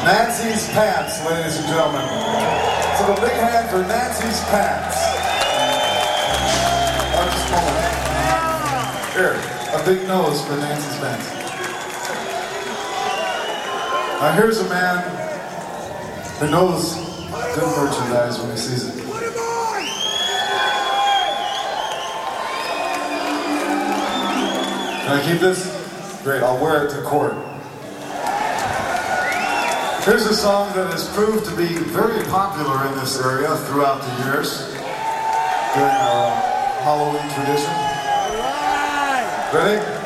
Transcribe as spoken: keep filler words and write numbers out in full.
Nancy's Pants, ladies and gentlemen. So a big hand for Nancy's Pants. Oh, just a moment. Here, a big nose for Nancy's Pants. Now here's a man who knows good merchandise when he sees it. Can I keep this? Great, I'll wear it to court. Here's a song that has proved to be very popular in this area throughout the years during our Halloween tradition. Ready?